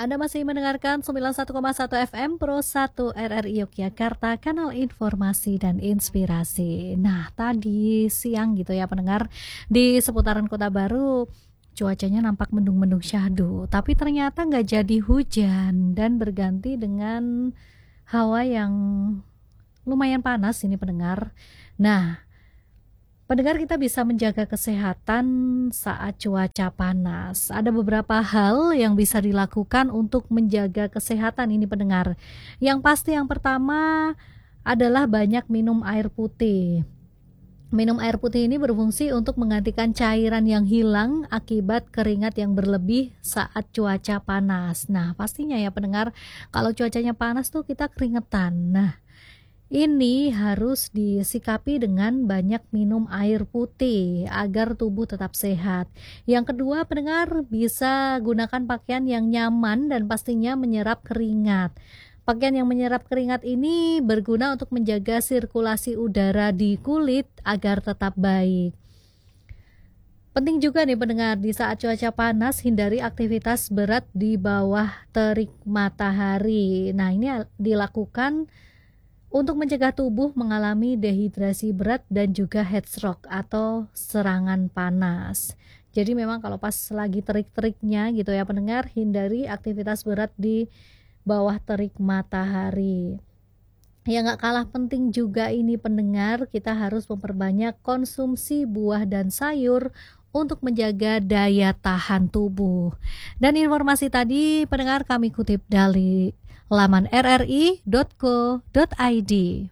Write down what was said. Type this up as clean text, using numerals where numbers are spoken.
Anda masih mendengarkan 91,1 FM Pro 1 RRI Yogyakarta, kanal informasi dan inspirasi. Nah, tadi siang gitu ya pendengar, di seputaran Kota Baru cuacanya nampak mendung-mendung syahdu, tapi ternyata nggak jadi hujan dan berganti dengan hawa yang lumayan panas ini pendengar. Nah, pendengar, kita bisa menjaga kesehatan saat cuaca panas. Ada beberapa hal yang bisa dilakukan untuk menjaga kesehatan ini pendengar. Yang pasti yang pertama adalah banyak minum air putih. Minum air putih ini berfungsi untuk menggantikan cairan yang hilang akibat keringat yang berlebih saat cuaca panas. Nah, pastinya ya pendengar, kalau cuacanya panas tuh kita keringetan. Nah, ini harus disikapi dengan banyak minum air putih agar tubuh tetap sehat. Yang kedua, pendengar bisa gunakan pakaian yang nyaman dan pastinya menyerap keringat. Pakaian yang menyerap keringat ini berguna untuk menjaga sirkulasi udara di kulit agar tetap baik. Penting juga nih pendengar, di saat cuaca panas hindari aktivitas berat di bawah terik matahari. Nah, ini dilakukan untuk mencegah tubuh mengalami dehidrasi berat dan juga heat stroke atau serangan panas. Jadi memang kalau pas lagi terik-teriknya gitu ya pendengar, hindari aktivitas berat di bawah terik matahari. Yang gak kalah penting juga ini pendengar, kita harus memperbanyak konsumsi buah dan sayur untuk menjaga daya tahan tubuh. Dan informasi tadi pendengar kami kutip dari laman rri.co.id.